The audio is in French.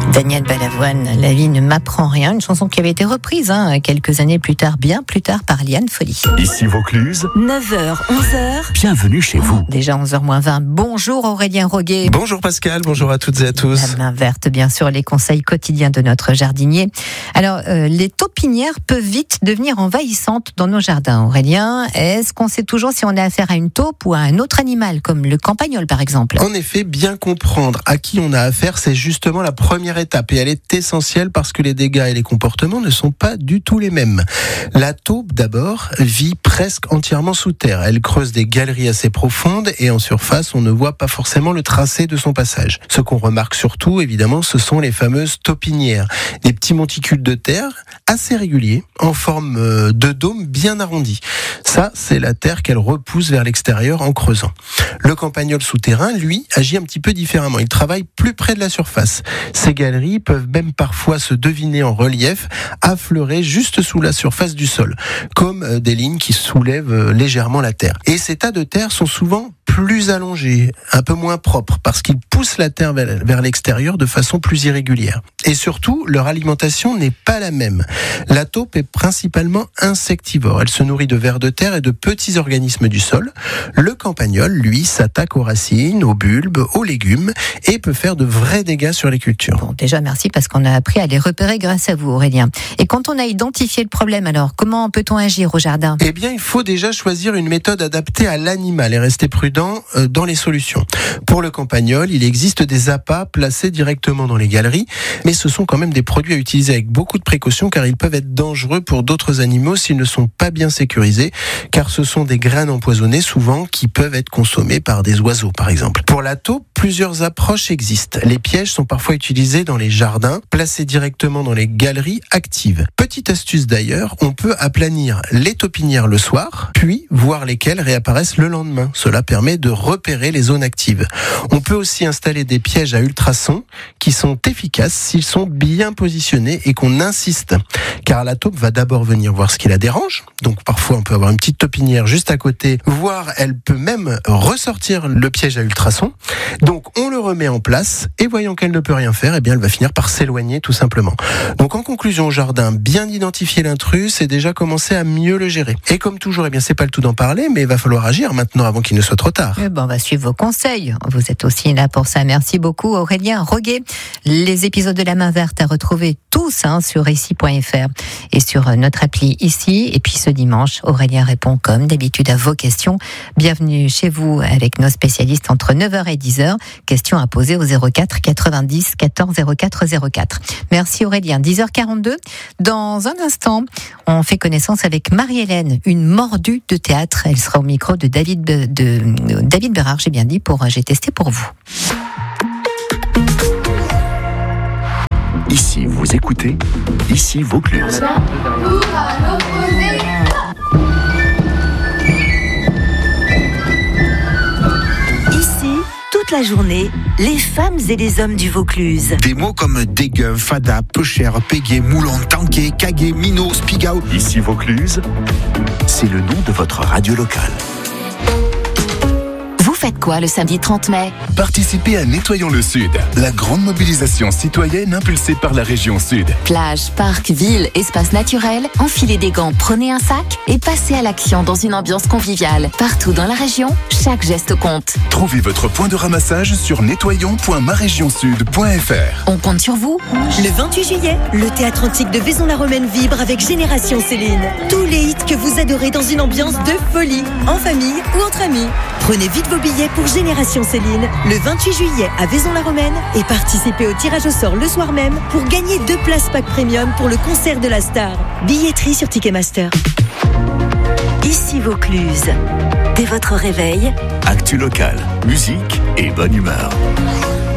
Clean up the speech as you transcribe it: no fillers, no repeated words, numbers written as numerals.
Daniel Balavoine, La vie ne m'apprend rien, une chanson qui avait été reprise quelques années plus tard, bien plus tard, par Liane Folly. Ici Vaucluse, 9h, 11h. Bienvenue chez vous. Déjà 11h-20. Bonjour Aurélien Roguet. Bonjour Pascal, bonjour à toutes et à tous. La main verte, bien sûr, les conseils quotidiens de notre jardinier. Alors, les taupinières peuvent vite devenir envahissantes dans nos jardins. Aurélien, est-ce qu'on sait toujours si on a affaire à une taupe ou à un autre animal, comme le campagnol par exemple ? En effet, bien comprendre à qui on a affaire, c'est justement la première étape et elle est essentielle parce que les dégâts et les comportements ne sont pas du tout les mêmes. La taupe d'abord vit presque entièrement sous terre. Elle creuse des galeries assez profondes et en surface on ne voit pas forcément le tracé de son passage. Ce qu'on remarque surtout évidemment ce sont les fameuses taupinières. Des petits monticules de terre assez réguliers en forme de dôme bien arrondi. Ça c'est la terre qu'elle repousse vers l'extérieur en creusant. Le campagnol souterrain lui agit un petit peu différemment. Il travaille plus près de la surface. Ces galeries peuvent même parfois se deviner en relief, affleurées juste sous la surface du sol, comme des lignes qui soulèvent légèrement la terre. Et ces tas de terre sont souvent plus allongés, un peu moins propres, parce qu'ils poussent la terre vers l'extérieur de façon plus irrégulière. Et surtout, leur alimentation n'est pas la même. La taupe est principalement insectivore. Elle se nourrit de vers de terre et de petits organismes du sol. Le campagnol, lui, s'attaque aux racines, aux bulbes, aux légumes et peut faire de vrais dégâts sur les cultures. Bon, déjà, merci parce qu'on a appris à les repérer grâce à vous, Aurélien. Et quand on a identifié le problème, alors, comment peut-on agir au jardin ? Eh bien, il faut déjà choisir une méthode adaptée à l'animal et rester prudent dans les solutions. Pour le campagnol, il existe des appâts placés directement dans les galeries, mais ce sont quand même des produits à utiliser avec beaucoup de précautions car ils peuvent être dangereux pour d'autres animaux s'ils ne sont pas bien sécurisés, car ce sont des graines empoisonnées souvent qui peuvent être consommées par des oiseaux par exemple. Pour la taupe, plusieurs approches existent. Les pièges sont parfois utilisés dans les jardins, placés directement dans les galeries actives. Petite astuce d'ailleurs, on peut aplanir les taupinières le soir, puis voir lesquelles réapparaissent le lendemain. Cela permet de repérer les zones actives. On peut aussi installer des pièges à ultrasons qui sont efficaces s'ils sont bien positionnés et qu'on insiste. Car la taupe va d'abord venir voir ce qui la dérange. Donc parfois on peut avoir une petite taupinière juste à côté, voire elle peut même ressortir le piège à ultrasons. Donc on le remet en place et voyant qu'elle ne peut rien faire, eh bien elle va finir par s'éloigner tout simplement. Donc en conclusion au jardin, bien identifier l'intrus et déjà commencer à mieux le gérer. Et comme toujours, eh bien c'est pas le tout d'en parler, mais il va falloir agir maintenant avant qu'il ne soit trop tard. On va suivre vos conseils. Vous êtes aussi là pour ça. Merci beaucoup Aurélien Roguet. Les épisodes de La Main Verte à retrouver tous sur ici.fr et sur notre appli ici. Et puis ce dimanche, Aurélien répond comme d'habitude à vos questions. Bienvenue chez vous avec nos spécialistes entre 9h et 10h. Questions à poser au 04 90 14 04 04. Merci Aurélien. 10h42. Dans un instant, on fait connaissance avec Marie-Hélène, une mordue de théâtre. Elle sera au micro de David Bérard, j'ai bien dit, j'ai testé pour vous. Ici vous écoutez, ici Vaucluse. Ici, toute la journée, les femmes et les hommes du Vaucluse. Des mots comme dégueu, fada, peu cher, pégué, moulon, tanké, cagué, minot, spigao. Ici Vaucluse, c'est le nom de votre radio locale. Vous faites quoi le samedi 30 mai ? Participez à Nettoyons le Sud, la grande mobilisation citoyenne impulsée par la région Sud. Plage, parc, ville, espace naturel, enfilez des gants, prenez un sac et passez à l'action dans une ambiance conviviale. Partout dans la région, chaque geste compte. Trouvez votre point de ramassage sur nettoyons.marégionsud.fr. On compte sur vous. Le 28 juillet, le théâtre antique de Vaison-la-Romaine vibre avec Génération Céline. Tous les hits que vous adorez dans une ambiance de folie, en famille ou entre amis. Prenez vite vos billets pour Génération Céline le 28 juillet à Vaison-la-Romaine et participez au tirage au sort le soir même pour gagner 2 places pack premium pour le concert de la star. Billetterie sur Ticketmaster. Ici Vaucluse. Dès votre réveil, Actu locale, musique et bonne humeur.